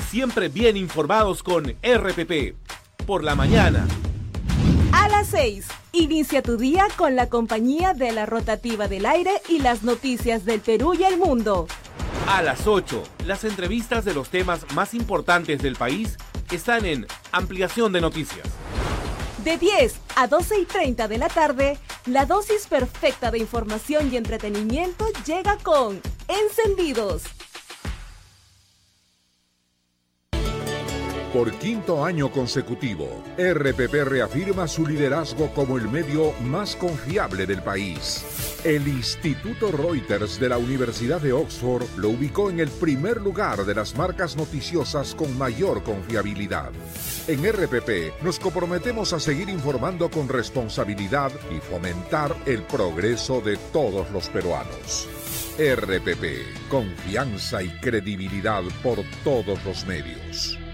Siempre bien informados con RPP. Por la mañana. A las 6, inicia tu día con la compañía de la rotativa del aire y las noticias del Perú y el mundo. A las 8, las entrevistas de los temas más importantes del país están en Ampliación de Noticias. De 10 a 12:30 de la tarde, la dosis perfecta de información y entretenimiento llega con Encendidos. Por quinto año consecutivo, RPP reafirma su liderazgo como el medio más confiable del país. El Instituto Reuters de la Universidad de Oxford lo ubicó en el primer lugar de las marcas noticiosas con mayor confiabilidad. En RPP nos comprometemos a seguir informando con responsabilidad y fomentar el progreso de todos los peruanos. RPP, confianza y credibilidad por todos los medios.